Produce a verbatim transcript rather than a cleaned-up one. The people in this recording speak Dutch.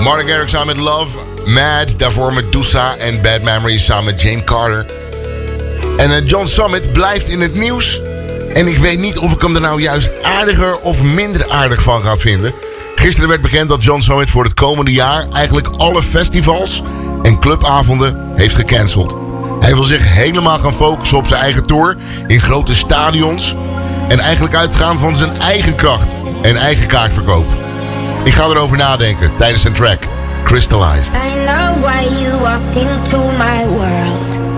Martin Garrix samen met Love, Mad, daarvoor Medusa en Bad Memories samen met James Carter. En uh, John Summit blijft in het nieuws. En ik weet niet of ik hem er nou juist aardiger of minder aardig van ga vinden. Gisteren werd bekend dat John Summit voor het komende jaar eigenlijk alle festivals en clubavonden heeft gecanceld. Hij wil zich helemaal gaan focussen op zijn eigen tour in grote stadions. En eigenlijk uitgaan van zijn eigen kracht en eigen kaartverkoop. Ik ga erover nadenken tijdens zijn track Crystallized. I know why you walked into my world.